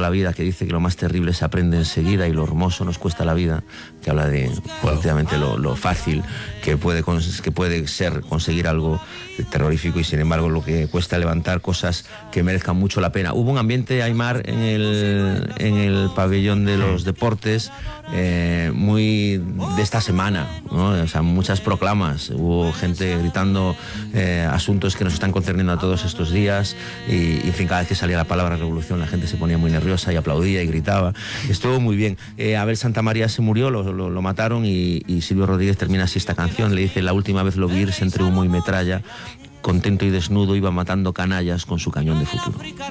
la vida, que dice que lo más terrible se aprende enseguida y lo hermoso nos cuesta la vida, que habla de efectivamente lo fácil que puede ser conseguir algo terrorífico y sin embargo lo que cuesta levantar cosas que merezcan mucho la pena. Hubo un ambiente, Aimar, en el pabellón de los deportes muy de esta semana, ¿no? O sea, muchas proclamas, hubo gente gritando asuntos que nos están concerniendo a todos estos días y en fin, cada vez que salía la palabra revolución la gente se ponía muy nerviosa y aplaudía y gritaba. Estuvo muy bien. Abel Santamaría se murió, lo mataron y Silvio Rodríguez termina así esta canción, le dice: la última vez lo vi irse entre humo y metralla, contento y desnudo iba matando canallas con su cañón de futuro.